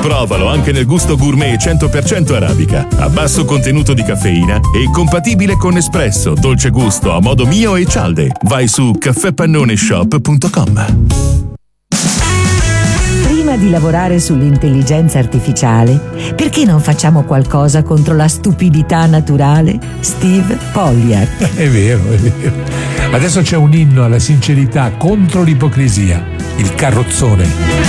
Provalo anche nel gusto gourmet 100% arabica, a basso contenuto di caffeina e compatibile con espresso, dolce gusto, a modo mio e cialde. Vai su caffèpannoneshop.com. Prima di lavorare sull'intelligenza artificiale, perché non facciamo qualcosa contro la stupidità naturale? Steve Polyak. È vero, è vero. Adesso c'è un inno alla sincerità contro l'ipocrisia, il carrozzone.